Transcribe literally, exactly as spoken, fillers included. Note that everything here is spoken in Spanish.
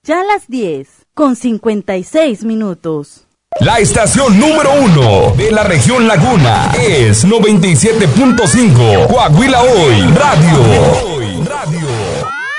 Ya las diez, con cincuenta y seis minutos. La estación número uno de la región Laguna es noventa y siete punto cinco Coahuila Hoy Radio.